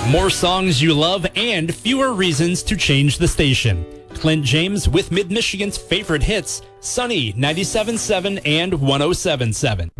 More songs you love and fewer reasons to change the station. Clint James with Mid-Michigan's favorite hits, Sunny 97.7 and 107.7.